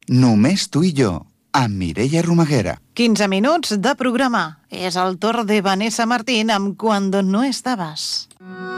Només tu i jo, amb Mireia Romaguera. 15 minuts de programa. És el torn de Vanessa Martín amb Cuando no estabas.